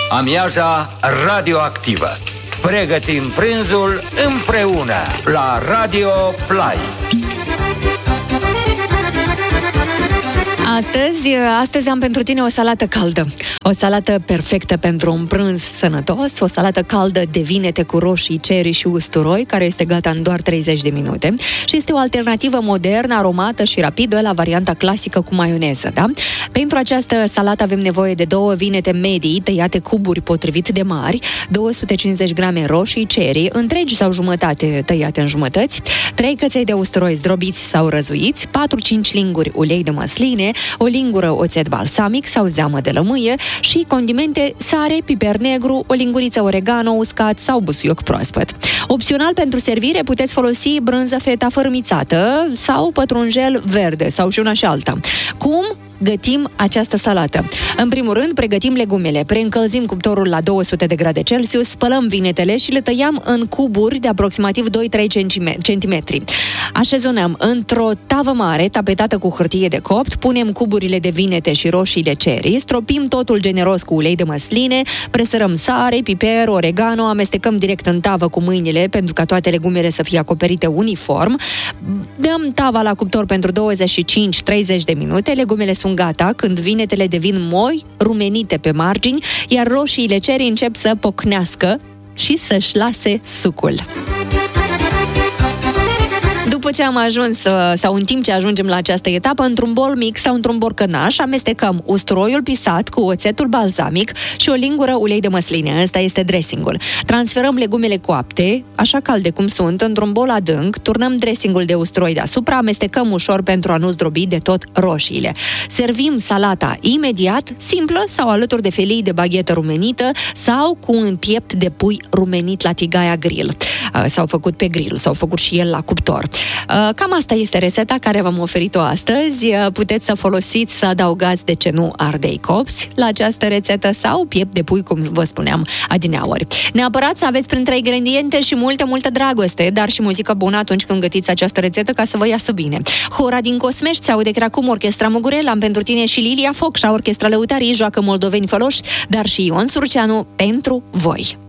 Amiaza radioactivă. Pregătim prânzul împreună la Radio Play. Astăzi am pentru tine o salată caldă. O salată perfectă pentru un prânz sănătos, o salată caldă de vinete cu roșii, ceri și usturoi, care este gata în doar 30 de minute și este o alternativă modernă, aromată și rapidă la varianta clasică cu maioneză, da? Pentru această salată avem nevoie de 2 vinete medii, tăiate cuburi potrivit de mari, 250 grame roșii, ceri, întregi sau jumătate tăiate în jumătăți, 3 căței de usturoi zdrobiți sau răzuiți, 4-5 linguri ulei de măsline, o lingură oțet balsamic sau zeamă de lămâie și condimente, sare, piper negru, o linguriță oregano, uscat sau busuioc proaspăt. Opțional pentru servire puteți folosi brânză feta fărâmițată sau pătrunjel verde sau și una și alta. Cum gătim această salată? În primul rând, pregătim legumele. Preîncălzim cuptorul la 200 de grade Celsius, spălăm vinetele și le tăiam în cuburi de aproximativ 2-3 cm. Așezonăm într-o tavă mare, tapetată cu hârtie de copt, punem cuburile de vinete și roșiile cherry, stropim totul generos cu ulei de măsline, presărăm sare, piper, oregano, amestecăm direct în tavă cu mâinile pentru ca toate legumele să fie acoperite uniform, dăm tava la cuptor pentru 25-30 de minute, legumele sunt gata când vinetele devin moi, rumenite pe margini, iar roșiile cherry încep să pocnească și să-și lase sucul. După ce am ajuns, sau în timp ce ajungem la această etapă, într-un bol mic sau într-un borcănaș, amestecăm usturoiul pisat cu oțetul balsamic și o lingură ulei de măsline. Ăsta este dressingul. Transferăm legumele coapte, așa calde cum sunt, într-un bol adânc, turnăm dressingul de usturoi deasupra, amestecăm ușor pentru a nu zdrobi de tot roșiile. Servim salata imediat, simplă sau alături de felii de baghetă rumenită sau cu un piept de pui rumenit la tigaia grill. S-au făcut pe grill, s-au făcut și el la cuptor. Cam asta este rețeta care v-am oferit-o astăzi. Puteți să folosiți, să adăugați, de ce nu, ardei copți la această rețetă sau piept de pui, cum vă spuneam adineauri. Neapărat să aveți printre ingrediente și multă dragoste, dar și muzică bună atunci când gătiți această rețetă ca să vă iasă bine. Hora din Cosmești se aude Cracum, Orchestra Mugurel, am pentru tine și Lilia Foc și Orchestra Lăutarii, joacă moldoveni făloși, dar și Ion Surceanu pentru voi.